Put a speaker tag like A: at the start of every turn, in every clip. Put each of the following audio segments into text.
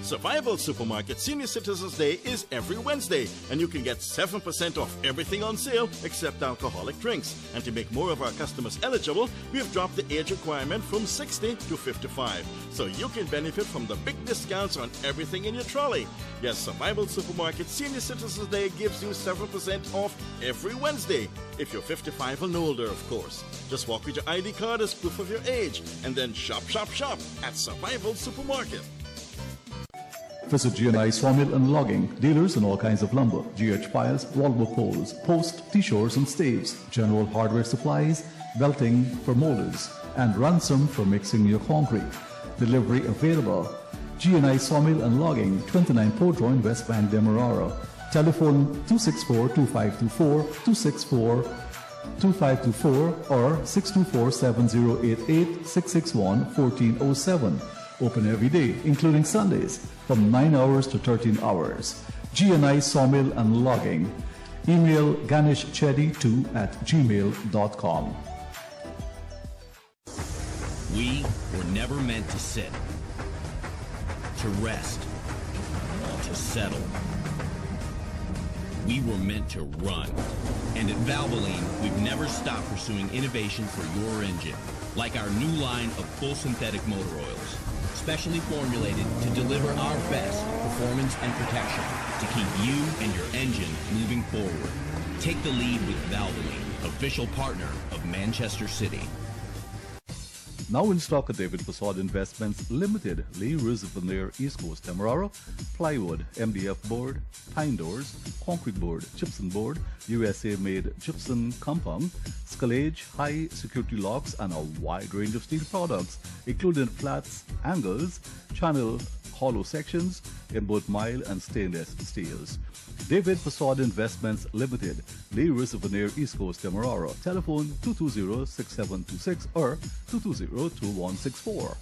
A: Survival Supermarket Senior Citizens Day is every Wednesday, and you can get 7% off everything on sale except alcoholic drinks. And to make more of our customers eligible, we have dropped the age requirement from 60 to 55, so you can benefit from the big discounts on everything in your trolley. Yes, Survival Supermarket Senior Citizens Day gives you 7% off every Wednesday, if you're 55 and older, of course. Just walk with your ID card as proof of your age, and then shop, shop, shop at Survival Supermarket.
B: Visit G&I Sawmill and Logging, dealers in all kinds of lumber, GH piles, wallboard poles, post, T-shores and staves, general hardware supplies, belting for molders, and ransom for mixing your concrete. Delivery available. G&I Sawmill and Logging, 29 Port Road, West Bank, Demerara. Telephone 264-2524, 264-2524 or 624-7088, 661-1407. Open every day, including Sundays, from 9 hours to 13 hours. G&I Sawmill and Logging. Email ganeshchetty2@gmail.com.
C: We were never meant to sit, to rest, to settle. We were meant to run. And at Valvoline, we've never stopped pursuing innovation for your engine, like our new line of full synthetic motor oils, specially formulated to deliver our best performance and protection to keep you and your engine moving forward. Take the lead with Valvoline, official partner of Manchester City.
B: Now in stock at David Facade Investments Limited, Lee Veneer, East Coast, Demerara, plywood, MDF board, pine doors, concrete board, gypsum board, USA-made gypsum compound, scalage, high security locks, and a wide range of steel products, including flats, angles, channel, hollow sections in both mild and stainless steels. David Facade Investments Limited, Lee Veneer, East Coast, Demerara. Telephone 220-6726 or 220-2164.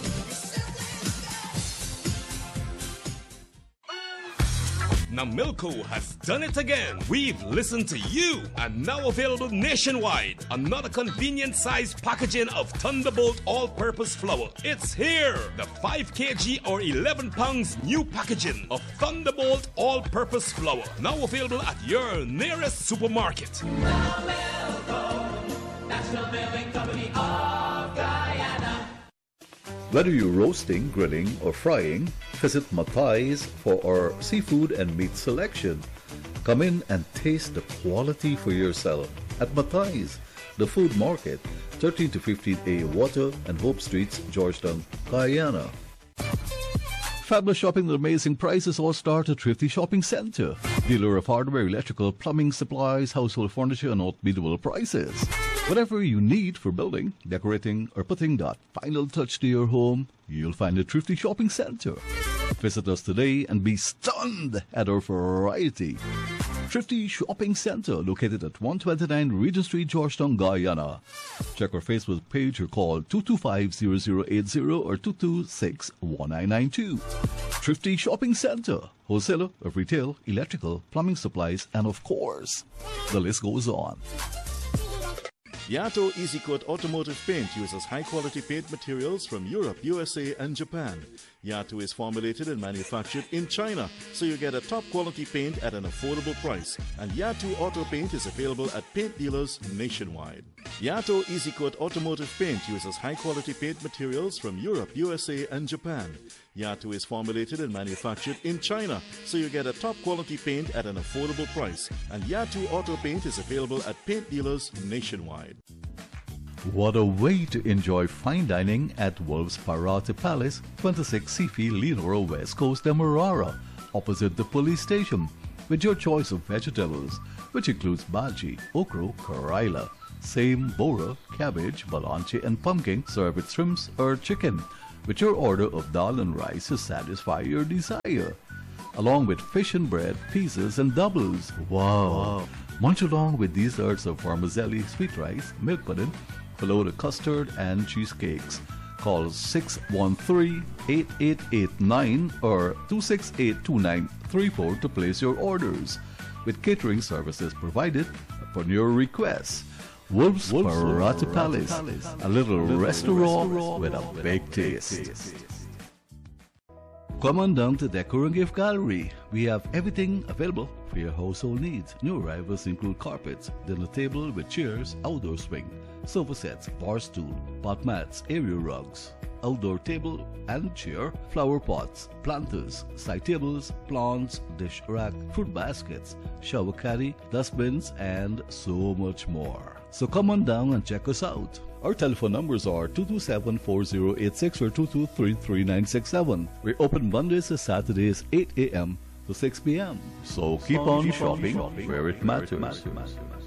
D: Now Milko has done it again. We've listened to you and now available nationwide. Another convenient size packaging of Thunderbolt all-purpose flour. It's here. The 5 kg or 11 pounds new packaging of Thunderbolt all-purpose flour. Now available at your nearest supermarket.
E: Now Milko, National Milling Company of Guyana.
F: Whether you're roasting, grilling, or frying, visit Matai's for our seafood and meat selection. Come in and taste the quality for yourself at Matai's, the food market, 13 to 15A Water and Hope Streets, Georgetown, Guyana.
B: Fabulous shopping at amazing prices all start at Thrifty Shopping Centre. Dealer of hardware, electrical, plumbing, supplies, household furniture, and unbeatable prices. Whatever you need for building, decorating, or putting that final touch to your home, you'll find at Thrifty Shopping Centre. Visit us today and be stunned at our variety. Thrifty Shopping Centre, located at 129 Regent Street, Georgetown, Guyana. Check our Facebook page or call 225-0080 or 226-1992. Thrifty Shopping Centre, wholesaler of retail, electrical, plumbing supplies, and of course, the list goes on.
A: Yato Easy Coat Automotive Paint uses high-quality paint materials from Europe, USA, and Japan. Yato is formulated and manufactured in China, so you get a top-quality paint at an affordable price. And Yato Auto Paint is available at paint dealers nationwide. Yato Easy Coat Automotive Paint uses high-quality paint materials from Europe, USA, and Japan. Yato is formulated and manufactured in China, so you get a top-quality paint at an affordable price. And Yato Auto Paint is available at paint dealers nationwide.
B: What a way to enjoy fine dining at Wolves Parate Palace, 26 Sifi, Leonora, West Coast, Demerara, opposite the police station, with your choice of vegetables, which includes bhaji, okra, karaila, same, bora, cabbage, balanche, and pumpkin, served with shrimps or chicken, with your order of dal and rice to satisfy your desire, along with fish and bread, pizzas, and doubles. Wow! Munch along with desserts of vermicelli, sweet rice, milk pudding, below the custard and cheesecakes. Call 613-8889 or 268-2934 to place your orders, with catering services provided upon your request. Wolves Parate Palace, a little restaurant with a big taste. come on down to Decor and Gift Gallery. We have everything available for your household needs. New arrivals include carpets, dinner table with chairs, outdoor swing, sofa sets, bar stool, pot mats, area rugs, outdoor table and chair, flower pots, planters, side tables, plants, dish rack, fruit baskets, shower caddy, dustbins, and so much more. So come on down and check us out. Our telephone numbers are 227-4086 or 223-3967. We're open Mondays to Saturdays 8 a.m. to 6 p.m. So keep on shopping where it matters.